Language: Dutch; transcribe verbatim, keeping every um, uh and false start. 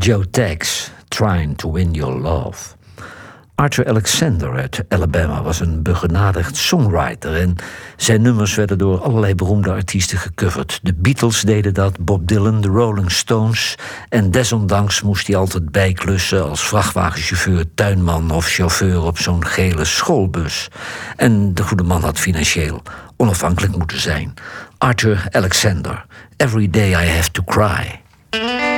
Joe Tex, Trying to Win Your Love. Arthur Alexander uit Alabama was een begenadigd songwriter en zijn nummers werden door allerlei beroemde artiesten gecoverd. De Beatles deden dat, Bob Dylan, de Rolling Stones en desondanks moest hij altijd bijklussen als vrachtwagenchauffeur, tuinman of chauffeur op zo'n gele schoolbus. En de goede man had financieel onafhankelijk moeten zijn. Arthur Alexander, Every Day I Have to Cry.